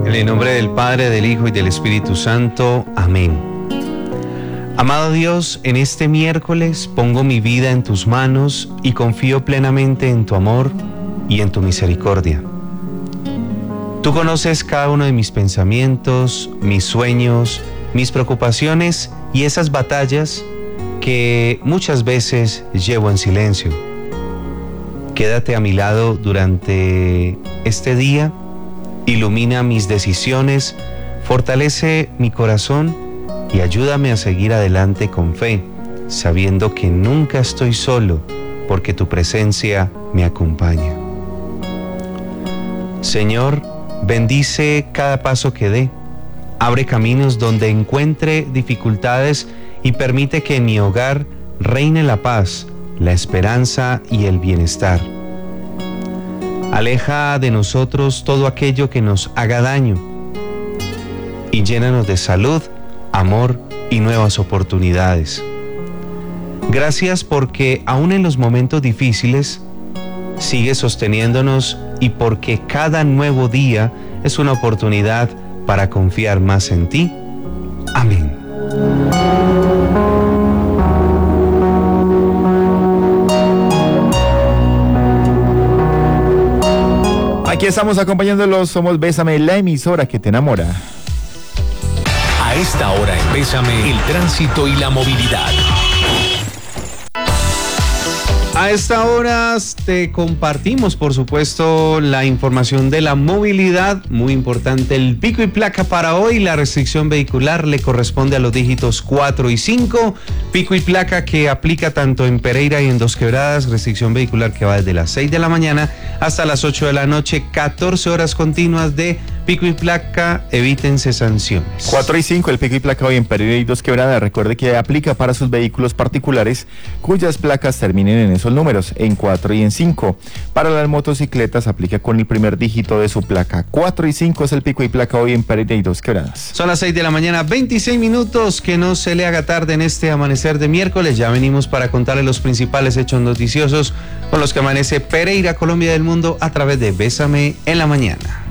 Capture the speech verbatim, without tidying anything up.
En el nombre del Padre, del Hijo y del Espíritu Santo. Amén. Amado Dios, en este miércoles pongo mi vida en tus manos y confío plenamente en tu amor y en tu misericordia. Tú conoces cada uno de mis pensamientos, mis sueños, mis preocupaciones y esas batallas que muchas veces llevo en silencio. Quédate a mi lado durante este día, ilumina mis decisiones, fortalece mi corazón y ayúdame a seguir adelante con fe, sabiendo que nunca estoy solo, porque tu presencia me acompaña. Señor, bendice cada paso que dé, abre caminos donde encuentre dificultades y permite que en mi hogar reine la paz, la esperanza y el bienestar. Aleja de nosotros todo aquello que nos haga daño y llénanos de salud, amor y nuevas oportunidades. Gracias porque aún en los momentos difíciles sigues sosteniéndonos y porque cada nuevo día es una oportunidad para confiar más en ti. Amén. Aquí estamos acompañándolos, somos Bésame, la emisora que te enamora. A esta hora en Bésame, el tránsito y la movilidad. A esta hora te compartimos, por supuesto, la información de la movilidad. Muy importante, el pico y placa para hoy. La restricción vehicular le corresponde a los dígitos cuatro y cinco. Pico y placa que aplica tanto en Pereira y en Dos Quebradas. Restricción vehicular que va desde las seis de la mañana hasta las ocho de la noche. catorce horas continuas de pico y placa. Evítense sanciones. cuatro y cinco, el pico y placa hoy en Pereira y Dos Quebradas. Recuerde que aplica para sus vehículos particulares cuyas placas terminen en esos números, en cuatro y en cinco. Para las motocicletas aplica con el primer dígito de su placa. cuatro y cinco es el pico y placa hoy en Pereira y Dos Quebradas. Son las seis de la mañana, veintiséis minutos. Que no se le haga tarde en este amanecer de miércoles. Ya venimos para contarle los principales hechos noticiosos con los que amanece Pereira, Colombia del mundo, a través de Bésame en la mañana.